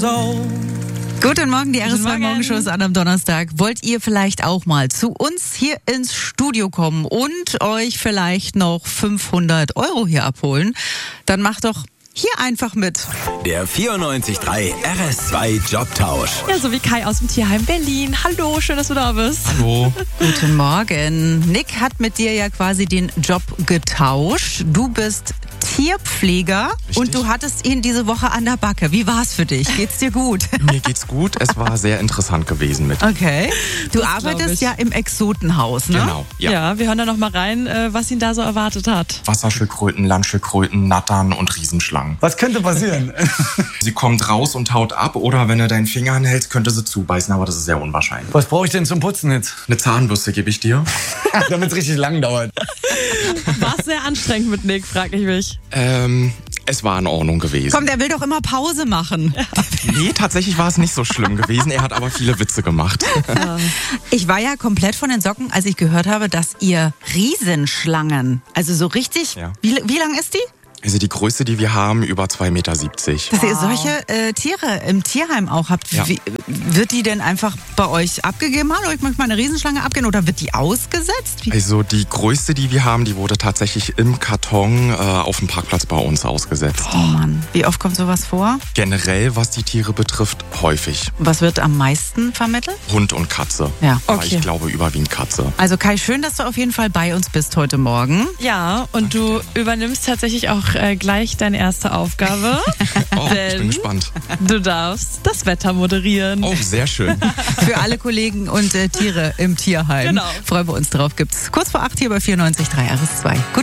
years old. Guten Morgen, die RS2 Morgenshow ist an am Donnerstag. Wollt ihr vielleicht auch mal zu uns hier ins Studio kommen und euch vielleicht noch 500 € hier abholen? Dann macht doch hier einfach mit. Der 94.3 RS2 Jobtausch. Ja, so wie Kai aus dem Tierheim Berlin. Hallo, schön, dass du da bist. Hallo. Guten Morgen. Nick hat mit dir ja quasi den Job getauscht. Du bist Tierpfleger. Richtig. Und du hattest ihn diese Woche an der Backe. Wie war's für dich? Geht's dir gut? Mir geht's gut. Es war sehr interessant gewesen mit. Okay. Du Das arbeitest glaub ja im Exotenhaus, ne? Genau. Ja. Wir hören da noch mal rein, was ihn da so erwartet hat. Wasserschildkröten, Landschildkröten, Nattern und Riesenschlangen. Was könnte passieren? Sie kommt raus und haut ab, oder wenn du deinen Finger anhältst, könnte sie zubeißen, aber das ist sehr unwahrscheinlich. Was brauche ich denn zum Putzen jetzt? Eine Zahnbürste gebe ich dir. Damit es richtig lang dauert. War es sehr anstrengend mit Nick, frag ich mich. Es war in Ordnung gewesen. Komm, der will doch immer Pause machen. Nee, tatsächlich war es nicht so schlimm gewesen. Er hat aber viele Witze gemacht. Ich war ja komplett von den Socken, als ich gehört habe, dass ihr Riesenschlangen, also so richtig, Ja. wie lang ist die? Also die größte, die wir haben, über 2,70 Meter. Dass ihr solche Tiere im Tierheim auch habt. Ja. Wird die denn einfach bei euch abgegeben? Hallo, ich möchte mal eine Riesenschlange abgeben, oder wird die ausgesetzt? Also die größte, die wir haben, die wurde tatsächlich im Karton auf dem Parkplatz bei uns ausgesetzt. Oh Mann, wie oft kommt sowas vor? Generell, was die Tiere betrifft, häufig. Was wird am meisten vermittelt? Hund und Katze. Ja. Aber Okay. ich glaube überwiegend Katze. Also Kai, schön, dass du auf jeden Fall bei uns bist heute Morgen. Ja, und du übernimmst tatsächlich auch gleich deine erste Aufgabe. Oh, ich Denn bin gespannt. du darfst das Wetter moderieren. Oh, sehr schön. Für alle Kollegen und Tiere im Tierheim. Genau. Freuen wir uns drauf. Gibt's kurz vor 8 hier bei 94.3 RS2. Guten